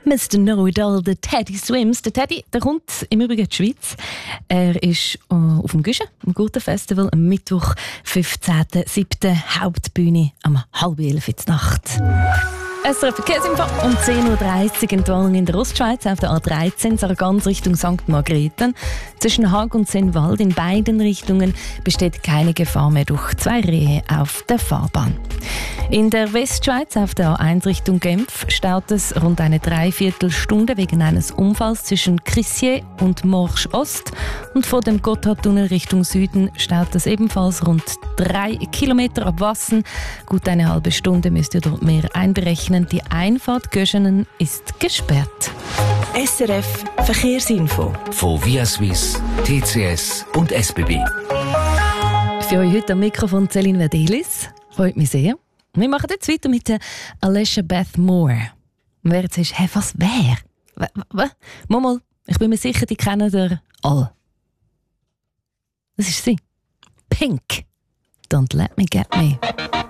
Mr. Know-it-all, der Teddy Swims. Der Teddy, der kommt im Übrigen in die Schweiz. Er ist auf dem Güschen, am Gurtenfestival, am Mittwoch, 15.07. Hauptbühne am 10:30 in der Nacht. SRF Verkehrsinfo um 10.30 Uhr Entwarnung in der Ostschweiz auf der A13 Sargans Richtung St. Margrethen. Zwischen Haag und Sennwald in beiden Richtungen besteht keine Gefahr mehr durch 2 Rehe auf der Fahrbahn. In der Westschweiz auf der A1 Richtung Genf staut es rund eine Dreiviertelstunde wegen eines Unfalls zwischen Crissier und Morsch Ost. Und vor dem Gotthardtunnel Richtung Süden staut es ebenfalls rund 3 Kilometer ab Wassen. Gut eine halbe Stunde müsst ihr dort mehr einberechnen. Die Einfahrt Göschenen ist gesperrt. SRF Verkehrsinfo von Viaswiss, TCS und SBB. Für euch heute am Mikrofon Céline Verdelis. Freut mich sehr. Wir machen jetzt weiter mit der Alicia Beth Moore. Und wer jetzt ist, hey, was wer? Mal, ich bin mir sicher, die kennen ihr alle. Das ist sie. Pink. Don't let me get me.